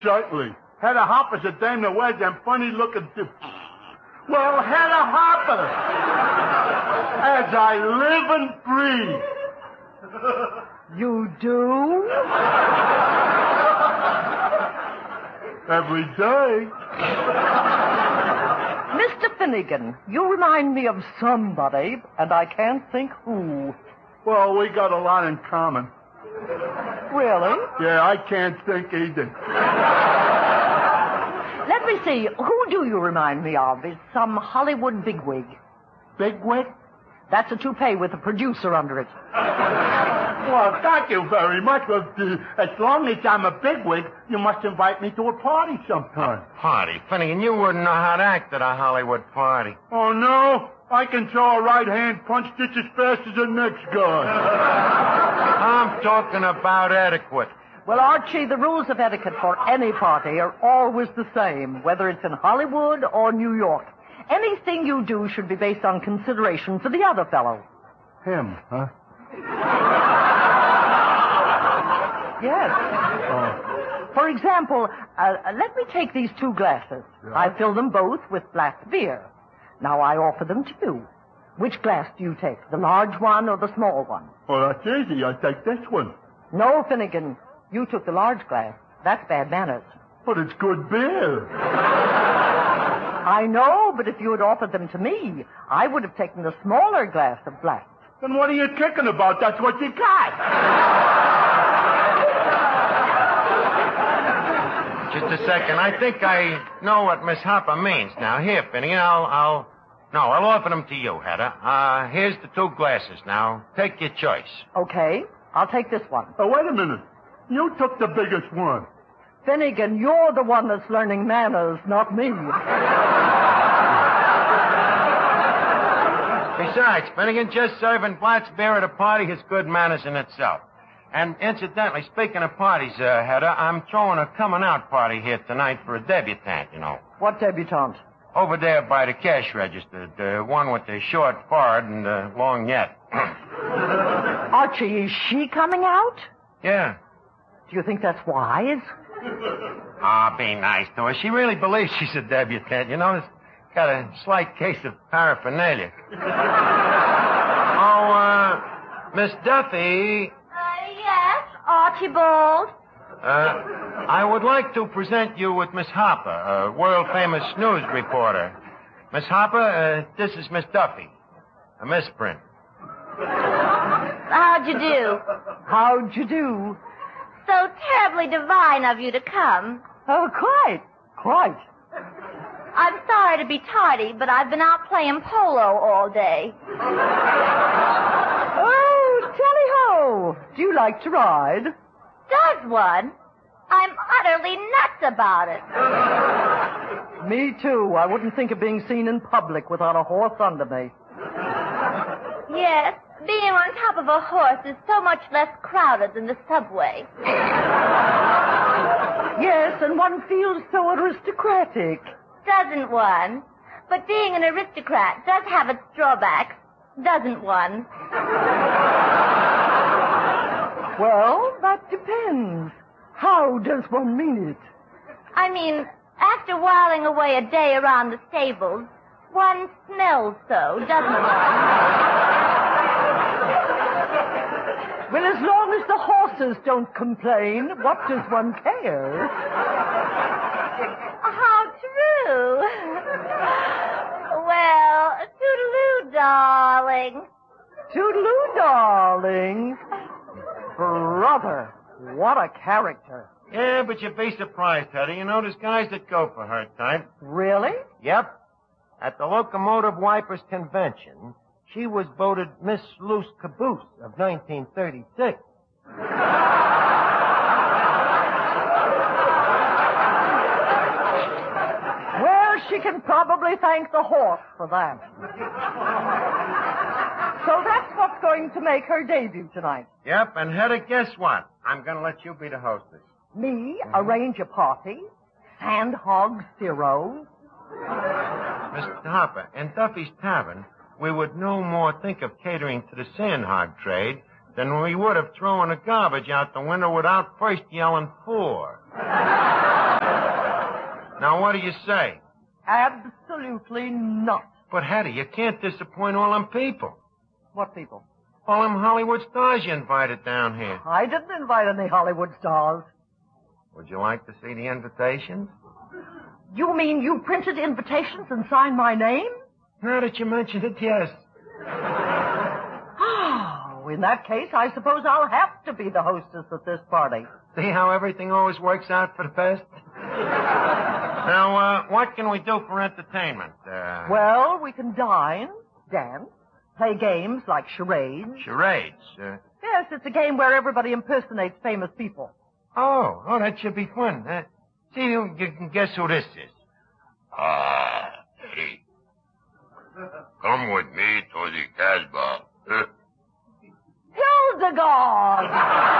Certainly. Hedda Hopper's a dame that wears them funny-looking... Well, Hedda Hopper! As I live and breathe. You do? Every day. Mr. Finnegan, you remind me of somebody, and I can't think who. Well, we got a lot in common. Really? Yeah, I can't think either. Let me see. Who do you remind me of? It's some Hollywood bigwig. Bigwig? That's a toupee with a producer under it. Well, thank you very much. But, as long as I'm a bigwig, you must invite me to a party sometime. Party? Finnegan, you wouldn't know how to act at a Hollywood party. Oh, no? I can throw a right-hand punch just as fast as the next guy. I'm talking about etiquette. Well, Archie, the rules of etiquette for any party are always the same, whether it's in Hollywood or New York. Anything you do should be based on consideration for the other fellow. Him, huh? Yes. For example, let me take these 2 glasses. Yeah. I fill them both with black beer. Now I offer them to you. Which glass do you take, the large one or the small one? Well, that's easy. I take this one. No, Finnegan. You took the large glass. That's bad manners. But it's good beer. I know, but if you had offered them to me, I would have taken the smaller glass of black. Then what are you kicking about? That's what you got. Just a second. I think I know what Miss Hopper means. Now, here, Finnegan, I'll offer them to you, Hedda. Here's the 2 glasses. Now, take your choice. Okay, I'll take this one. Oh, wait a minute. You took the biggest one. Finnegan, you're the one that's learning manners, not me. Besides, Finnegan, just serving Blatt's beer at a party is good manners in itself. And incidentally, speaking of parties, Hedda, I'm throwing a coming-out party here tonight for a debutante, you know. What debutante? Over there by the cash register, the one with the short forehead and the long yet. Archie, is she coming out? Yeah. Do you think that's wise? Be nice to her. She really believes she's a debutante. You know, it's got a slight case of paraphernalia. Miss Duffy. Yes, Archibald. I would like to present you with Miss Hopper, a world-famous news reporter. Miss Hopper, this is Miss Duffy, a misprint. How'd you do? How'd you do? So terribly divine of you to come. Oh, quite. I'm sorry to be tardy, but I've been out playing polo all day. Oh, tally-ho. Do you like to ride? Does one? I'm utterly nuts about it. Me too. I wouldn't think of being seen in public without a horse under me. Yes, being on top of a horse is so much less crowded than the subway. Yes, and one feels so aristocratic. Doesn't one? But being an aristocrat does have its drawbacks, doesn't one? Well, that depends. How does one mean it? I mean, after whiling away a day around the stables, one smells so, doesn't one? Well, as long as the horses don't complain, what does one care? How true. Well, toodaloo, darling. Toodaloo, darling. Brother, what a character. Yeah, but you'd be surprised, Hedda. You know, there's guys that go for her type. Really? Yep. At the Locomotive Wipers Convention, she was voted Miss Loose Caboose of 1936. Well, she can probably thank the horse for that. So that's what's going to make her debut tonight. Yep, and Hedda, guess what? I'm going to let you be the hostess. Me, arrange a party, sandhog Ciro. Mr. Hopper, in Duffy's Tavern, we would no more think of catering to the sandhog trade than we would of throwing the garbage out the window without first yelling for. Now, what do you say? Absolutely not. But, Hattie, you can't disappoint all them people. What people? All them Hollywood stars you invited down here. I didn't invite any Hollywood stars. Would you like to see the invitations? You mean you printed invitations and signed my name? Now that you mention it, yes. Oh, in that case, I suppose I'll have to be the hostess at this party. See how everything always works out for the best? Now, what can we do for entertainment? Well, we can dine, dance, play games like charades. Charades. Yes, it's a game where everybody impersonates famous people. Oh, that should be fun. See, you can guess who this is. Eddie. Come with me to the Casbah. Hildegard!